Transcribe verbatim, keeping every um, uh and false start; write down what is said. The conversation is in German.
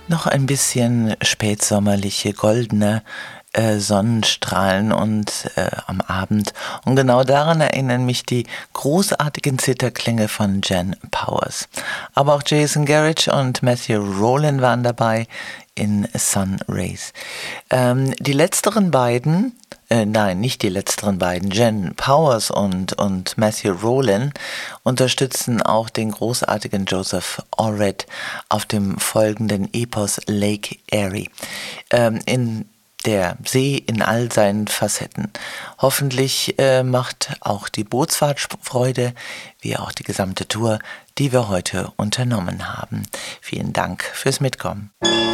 Noch ein bisschen spätsommerliche, goldene äh, Sonnenstrahlen und äh, am Abend. Und genau daran erinnern mich die großartigen Zitherklänge von Jen Powers. Aber auch Jason Garrett und Matthew Rowland waren dabei in Sun Rays. Ähm, die letzteren beiden, äh, nein, nicht die letzteren beiden, Jen Powers und, und Matthew Rowland unterstützen auch den großartigen Joseph Allred auf dem folgenden Epos Lake Erie. Ähm, in der See in all seinen Facetten. Hoffentlich äh, macht auch die Bootsfahrt Freude, wie auch die gesamte Tour, die wir heute unternommen haben. Vielen Dank fürs Mitkommen.